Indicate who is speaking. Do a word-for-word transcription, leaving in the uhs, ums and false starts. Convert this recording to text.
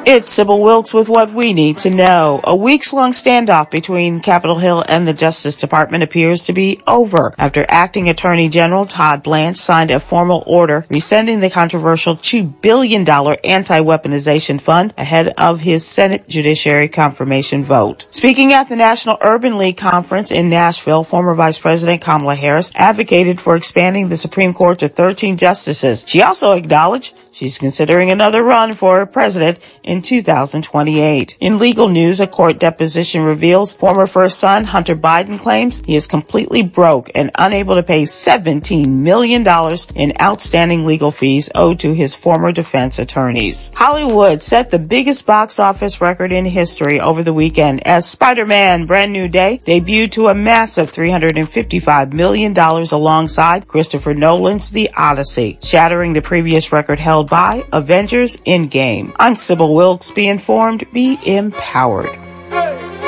Speaker 1: It's Sybil Wilkes with what we need to know. A weeks-long standoff between Capitol Hill and the Justice Department appears to be over after Acting Attorney General Todd Blanche signed a formal order rescinding the controversial two billion dollars anti-weaponization fund ahead of his Senate Judiciary confirmation vote. Speaking at the National Urban League Conference in Nashville, former Vice President Kamala Harris advocated for expanding the Supreme Court to thirteen justices. She also acknowledged she's considering another run for president in two thousand twenty-eight. In legal news, a court deposition reveals former first son Hunter Biden claims he is completely broke and unable to pay seventeen million dollars in outstanding legal fees owed to his former defense attorneys. Hollywood set the biggest box office record in history over the weekend as Spider-Man Brand New Day debuted to a massive three hundred fifty-five million dollars alongside Christopher Nolan's The Odyssey, shattering the previous record held by Avengers Endgame. I'm Sybil Wilkes. Be informed, be empowered.
Speaker 2: Hey.